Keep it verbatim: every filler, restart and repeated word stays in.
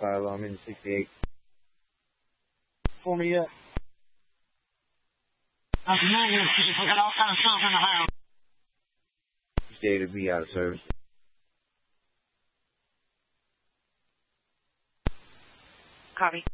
Kilo, I'm in sixty-eight. For me yet. That's negative, because I got all kinds of stuff in the house. Stay to be out of service. Copy.